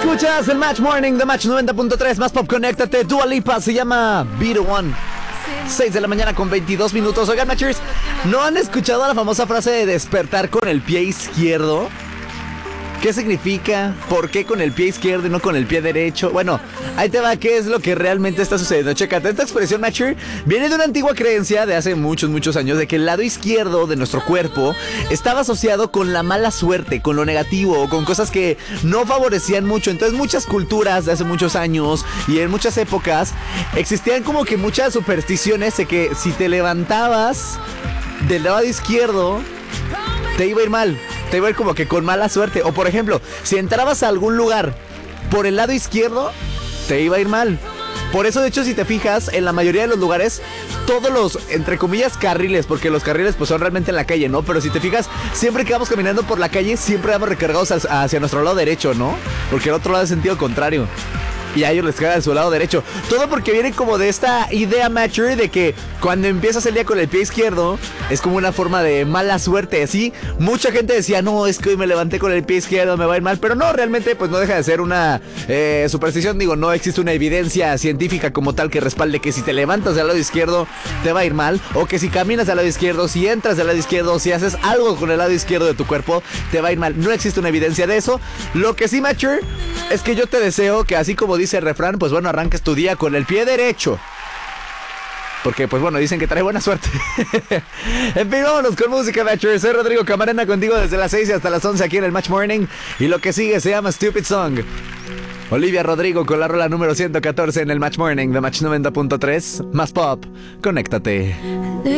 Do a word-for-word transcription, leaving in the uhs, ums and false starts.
Escuchas el Match Morning de Match noventa punto tres. Más pop, conéctate. Dua Lipa se llama Be The One. seis de la mañana con veintidós minutos. Oigan, Matchers, ¿no han escuchado la famosa frase de despertar con el pie izquierdo? ¿Qué significa? ¿Por qué con el pie izquierdo y no con el pie derecho? Bueno, ahí te va, ¿qué es lo que realmente está sucediendo? Chécate, esta expresión, Matcher, viene de una antigua creencia de hace muchos, muchos años de que el lado izquierdo de nuestro cuerpo estaba asociado con la mala suerte, con lo negativo, o con cosas que no favorecían mucho. Entonces, muchas culturas de hace muchos años y en muchas épocas existían como que muchas supersticiones de que si te levantabas del lado izquierdo, te iba a ir mal. Te iba a ir como que con mala suerte. O por ejemplo, si entrabas a algún lugar por el lado izquierdo, te iba a ir mal. Por eso, de hecho, si te fijas, en la mayoría de los lugares, todos los, entre comillas, carriles, porque los carriles pues son realmente en la calle, ¿no? Pero si te fijas, siempre que vamos caminando por la calle, siempre vamos recargados hacia nuestro lado derecho, ¿no? Porque el otro lado es sentido contrario. Y a ellos les caga de su lado derecho. Todo porque viene como de esta idea, Matcher, de que cuando empiezas el día con el pie izquierdo es como una forma de mala suerte, ¿sí? Mucha gente decía, no, es que hoy me levanté con el pie izquierdo, me va a ir mal. Pero no, realmente pues no deja de ser una eh, superstición. Digo, no existe una evidencia científica como tal que respalde que si te levantas del lado izquierdo te va a ir mal. O que si caminas del lado izquierdo, si entras del lado izquierdo, si haces algo con el lado izquierdo de tu cuerpo, te va a ir mal. No existe una evidencia de eso. Lo que sí, Matcher, es que yo te deseo que así como dice el refrán, pues bueno, arranques tu día con el pie derecho. Porque, pues bueno, dicen que trae buena suerte. En fin, vámonos con música, Matcher. Soy Rodrigo Camarena contigo desde las seis y hasta las once aquí en el Match Morning. Y lo que sigue se llama Stupid Song. Olivia Rodrigo con la rola número ciento catorce en el Match Morning de Match noventa punto tres. Más pop, conéctate.